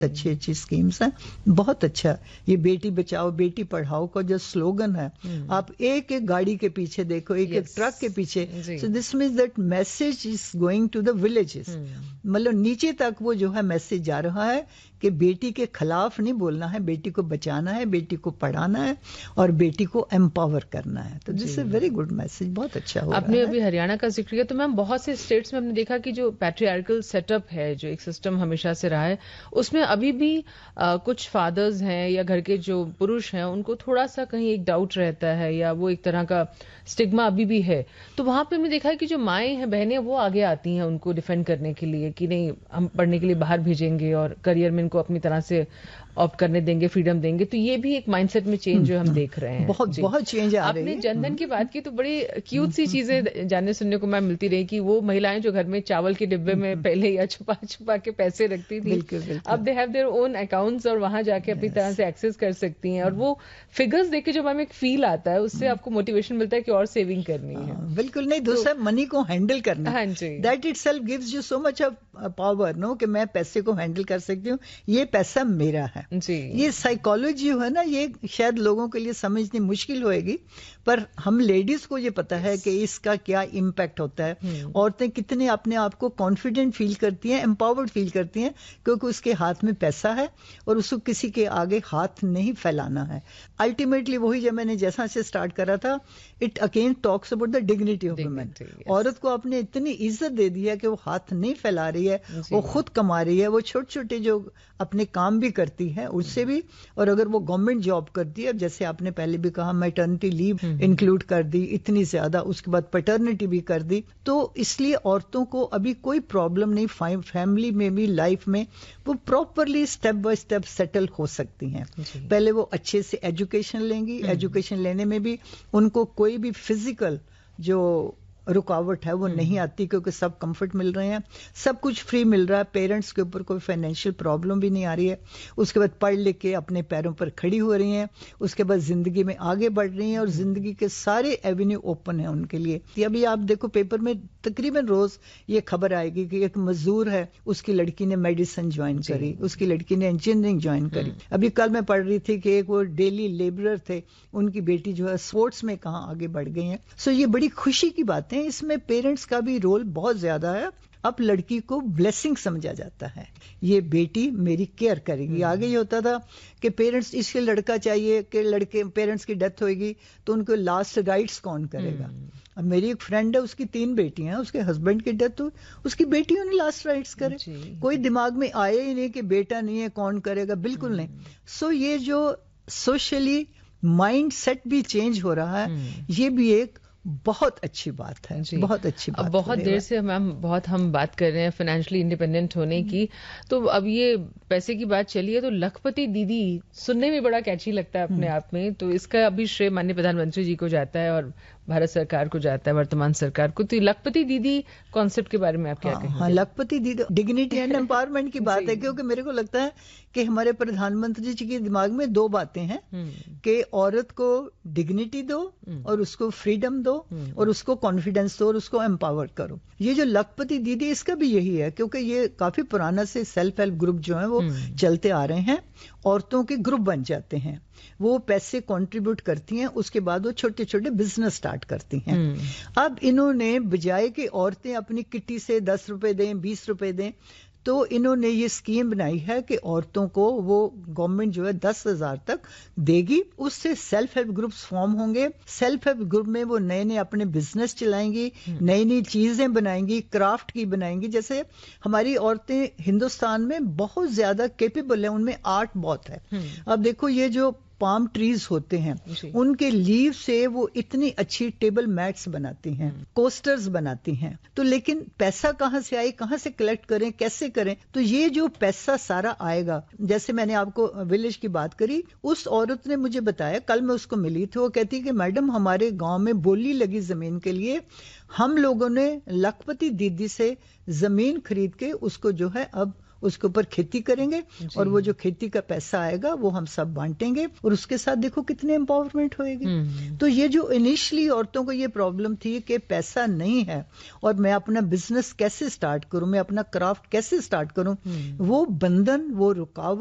اچھی اچھی اسکیمز ہیں, بہت اچھا. یہ بیٹی بچاؤ بیٹی پڑھاؤ کا جو سلوگن ہے, آپ ایک ایک گاڑی کے پیچھے دیکھو, ایک ایک ٹرک کے پیچھے. سو this means that message is going to the villages, مطلب نیچے تک وہ جو ہے میسج جا رہا ہے کہ بیٹی کے خلاف نہیں بولنا ہے, بیٹی کو بچانا ہے, بیٹی کو پڑھانا ہے اور بیٹی کو امپاور کرنا ہے. تو دس اے ویری گڈ میسج, بہت اچھا ہو رہا ہے. آپ نے ابھی ہریانہ کا ذکر کیا, تو میم بہت سے اسٹیٹس میں ہم نے دیکھا کہ جو پیٹریارکل سیٹ اپ ہے, جو ایک سسٹم ہمیشہ سے رہا ہے, اس میں ابھی بھی کچھ فادرز ہیں یا گھر کے جو پروش ہیں ان کو تھوڑا سا کہیں ایک ڈاؤٹ رہتا ہے, یا وہ ایک طرح کا اسٹگما ابھی بھی ہے. تو وہاں پہ ہم نے دیکھا ہے کہ جو مائیں ہیں, بہنیں, وہ آگے آتی ہیں ان کو ڈیفینڈ کرنے کے لیے کہ نہیں ہم پڑھنے کے لیے باہر بھیجیں گے اور کریئر میں ان کو اپنی طرح سے آپٹ کرنے دیں گے, فریڈم دیں گے. تو یہ بھی ایک مائنڈ سیٹ میں چینج جو ہم دیکھ رہے ہیں. بہت چینج آ رہی ہے. آپ نے جن دھن کی بات کی تو بڑی کیوٹ سی چیزیں جاننے سننے کو میں ملتی رہی کہ وہ مہیلائیں جو گھر میں چاول کے ڈبے میں پہلے یا چھپا چھپا کے پیسے رکھتی تھی, اب they have their own accounts اور وہاں جا کے اپنی طرح سے ایکسس کر سکتی ہیں. اور وہ فگرز دیکھ کے جب ہمیں ایک فیل آتا ہے, اس سے آپ کو موٹیویشن ملتا ہے کہ اور سیونگ کرنی ہے. بالکل نہیں, دوسرا منی کو ہینڈل کرنا, that it self gives you so much of power, نو, کہ میں پیسے کو ہینڈل کر سکتی ہوں, یہ پیسہ میرا ہے. یہ سائیکالوجی ہے نا, یہ شاید لوگوں کے لیے سمجھنی مشکل ہوئے گی, پر ہم لیڈیز کو یہ پتا ہے کہ اس کا کیا امپیکٹ ہوتا ہے. عورتیں کتنے اپنے آپ کو کانفیڈنٹ فیل کرتی ہیں, امپاورڈ فیل کرتی ہیں, کیونکہ اس کے ہاتھ میں پیسہ ہے اور اس کو کسی کے آگے ہاتھ نہیں پھیلانا ہے. الٹیمیٹلی وہی جب میں نے جیسا سے اسٹارٹ کرا تھا, it again talks about the dignity of women. عورت کو آپ نے اتنی عزت دے دی ہے کہ وہ ہاتھ نہیں پھیلا رہی ہے, وہ خود کما رہی ہے, وہ چھوٹے چھوٹے جو اپنے کام بھی کرتی ہے اس سے بھی, اور اگر وہ گورنمنٹ جاب کرتی ہے, جیسے آپ نے پہلے بھی کہا میٹرنٹی لیو انکلوڈ کر دی اتنی زیادہ, اس کے بعد پیٹرنٹی بھی کر دی, تو اس لیے عورتوں کو ابھی کوئی پرابلم نہیں, فیملی میں بھی لائف میں وہ properly step by step settle ہو سکتی ہیں. پہلے وہ اچھے سے ایجوکیشن لیں گی, ایجوکیشن لینے میں بھی ان کو کوئی بھی فزیکل جو رکاوٹ ہے وہ نہیں آتی, کیونکہ سب کمفرٹ مل رہے ہیں, سب کچھ فری مل رہا ہے, پیرنٹس کے اوپر کوئی فائنینشیل پرابلم بھی نہیں آ رہی ہے. اس کے بعد پڑھ لکھ کے اپنے پیروں پر کھڑی ہو رہی ہیں, اس کے بعد زندگی میں آگے بڑھ رہی ہیں, اور زندگی کے سارے ایونیو اوپن ہیں ان کے لیے. ابھی آپ دیکھو پیپر میں تقریباً روز یہ خبر آئے گی کہ ایک مزدور ہے, اس کی لڑکی نے میڈیسن جوائن کری, اس کی لڑکی نے انجینئرنگ جوائن کری. ابھی کل میں پڑھ رہی تھی کہ ایک وہ ڈیلی لیبرر تھے, ان کی بیٹی جو ہے اسپورٹس میں کہاں آگے بڑھ گئی ہیں. سو یہ بڑی خوشی کی بات ہے, اس میں پیرنٹس کا بھی رول بہت زیادہ ہے. اب لڑکی کو بلیسنگ سمجھا جاتا ہے, یہ بیٹی میری کیئر کرے گی. آگے یہ ہوتا تھا کہ پیرنٹس اس کے لڑکا چاہیے, کہ لڑکے پیرنٹس کی ڈیتھ ہوئے گی تو ان کو لاسٹ رائٹس کون کرے گا. اب میری ایک فرینڈ ہے, اس کی 3 بیٹیاں ہیں, اس کے ہسبینڈ کی ڈیتھ ہوئی, اس کی بیٹیوں نے لاسٹ رائٹس کرے. کوئی دماغ میں آیا ہی نہیں کہ بیٹا نہیں ہے کون کرے گا, بالکل نہیں. سو یہ جو سوشلی مائنڈ سیٹ بھی چینج ہو رہا ہے, یہ بھی ایک بہت اچھی بات ہے, بہت اچھی بات. اب بہت دیر سے ہم بات کر رہے ہیں فائنینشلی انڈیپینڈنٹ ہونے کی, تو اب یہ پیسے کی بات چلی ہے تو لکھپتی دیدی سننے میں بڑا کیچی لگتا ہے اپنے آپ میں, تو اس کا ابھی شرے مانیہ پردھان منتری جی کو جاتا ہے اور بھارت سرکار کو جاتا ہے, ورتمان سرکار کو. تو لکھپتی دیدی کانسیپٹ کے بارے میں آپ کیا کہیں گے؟ ہاں, لکھپتی دیدی ڈگنیٹی اینڈ امپاورمنٹ کی بات ہے, کیونکہ میرے کو لگتا ہے کہ ہمارے پردھان منتری جی کے دماغ میں 2 باتیں ہیں, کہ عورت کو ڈگنیٹی دو اور اس کو فریڈم دو اور اس کو کانفیڈینس دو اور اس کو امپاور کرو. یہ جو لکھپتی دیدی, اس کا بھی یہی ہے, کیونکہ یہ کافی پرانا سے سیلف ہیلپ گروپ جو ہیں وہ چلتے آ رہے ہیں, عورتوں کے گروپ بن جاتے ہیں, وہ پیسے کنٹریبیوٹ کرتی ہیں, اس کے بعد وہ چھوٹے چھوٹے بزنس سٹارٹ کرتی ہیں. اب انہوں نے بجائے کہ عورتیں اپنی کٹی سے 10 روپے دیں, 20 روپے دیں, تو انہوں نے یہ اسکیم بنائی ہے کہ عورتوں کو وہ گورنمنٹ جو ہے 10,000 تک دے گی. اس سے سیلف ہیلپ گروپس فارم ہوں گے, سیلف ہیلپ گروپ میں وہ نئے نئے اپنے بزنس چلائیں گی, نئی نئی چیزیں بنائیں گی, کرافٹ کی بنائیں گی. جیسے ہماری عورتیں ہندوستان میں بہت زیادہ کیپیبل ہیں, ان میں آرٹ بہت ہے. اب دیکھو یہ جو پام ٹریز ہوتے ہیں, ان کے لیو سے وہ اتنی اچھی ٹیبل میٹس بناتی ہیں, کوسٹرز بناتی ہیں. تو لیکن پیسہ کہاں سے آئے, کہاں سے کلیکٹ کریں, کیسے کریں؟ تو یہ جو پیسہ سارا آئے گا, جیسے میں نے آپ کو ولیج کی بات کری, اس عورت نے مجھے بتایا, کل میں اس کو ملی تھی, وہ کہتی کہ میڈم ہمارے گاؤں میں بولی لگی زمین کے لیے, ہم لوگوں نے لکھپتی دیدی سے زمین خرید کے اس کو جو ہے اب اس کے اوپر کھیتی کریں گے اور وہ جو کھیتی کا پیسہ آئے گا وہ ہم سب بانٹیں گے اور اس کے ساتھ دیکھو کتنے امپاورمنٹ ہوئے گی. تو یہ جو انیشلی عورتوں کو یہ پرابلم تھی کہ پیسہ نہیں ہے اور میں اپنا بزنس کیسے سٹارٹ کروں, میں اپنا کرافٹ کیسے سٹارٹ کروں, وہ بندھن, وہ رکاوٹ